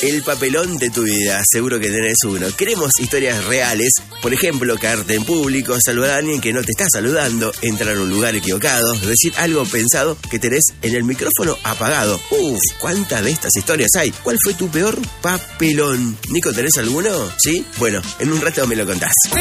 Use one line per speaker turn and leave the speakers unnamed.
El papelón de tu vida, seguro que tenés uno. Queremos historias reales, por ejemplo, caerte en público, saludar a alguien que no te está saludando, entrar a un lugar equivocado, decir algo pensado que tenés en el micrófono apagado. ¿Cuántas de estas historias hay? ¿Cuál fue tu peor papelón? Nico, ¿tenés alguno? ¿Sí? Bueno, en un rato me lo contás.